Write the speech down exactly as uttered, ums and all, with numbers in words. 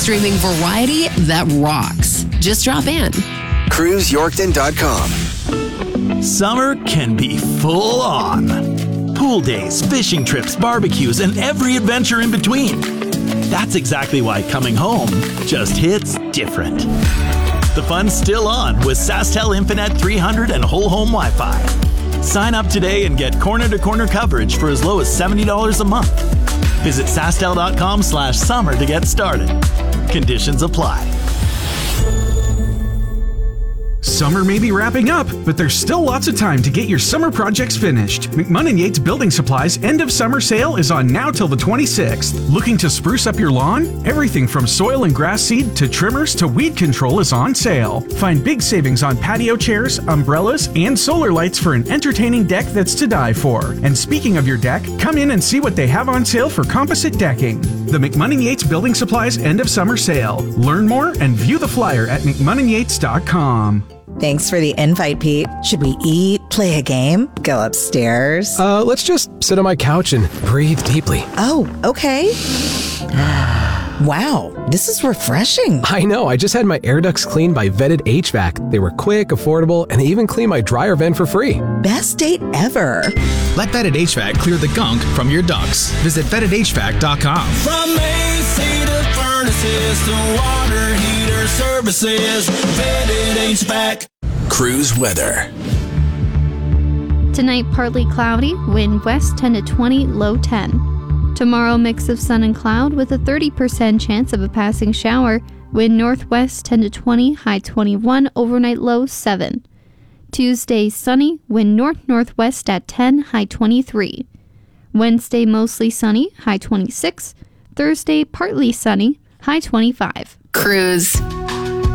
streaming variety that rocks. Just drop in. cruise yorkton dot com. Summer can be full on. Pool days, fishing trips, barbecues, and every adventure in between. That's exactly why coming home just hits different. The fun's still on with SaskTel Infinite three hundred and whole home Wi-Fi. Sign up today and get corner-to-corner coverage for as low as seventy dollars a month. Visit SaskTel.com slash summer to get started. Conditions apply. Summer may be wrapping up, but there's still lots of time to get your summer projects finished. McMunn Yates Building Supplies end of summer sale is on now till the twenty-sixth. Looking to spruce up your lawn? Everything from soil and grass seed to trimmers to weed control is on sale. Find big savings on patio chairs, umbrellas, and solar lights for an entertaining deck that's to die for. And speaking of your deck, come in and see what they have on sale for composite decking. The McMunn Yates Building Supplies end of summer sale. Learn more and view the flyer at mcmunn yates dot com. Thanks for the invite, Pete. Should we eat, play a game, go upstairs? Uh, let's just sit on my couch and breathe deeply. Oh, okay. Wow, this is refreshing. I know. I just had my air ducts cleaned by Vetted H V A C. They were quick, affordable, and they even cleaned my dryer vent for free. Best date ever. Let Vetted H V A C clear the gunk from your ducts. Visit vetted h v a c dot com. From A C to furnaces to water heater services, Vetted H V A C. Cruise weather. Tonight, partly cloudy, wind west ten to twenty, low ten. Tomorrow, mix of sun and cloud with a thirty percent chance of a passing shower, wind northwest ten to twenty, high twenty-one, overnight low seven. Tuesday, sunny, wind north-northwest at ten, high twenty-three. Wednesday, mostly sunny, high twenty-six. Thursday, partly sunny, high twenty-five. Cruise.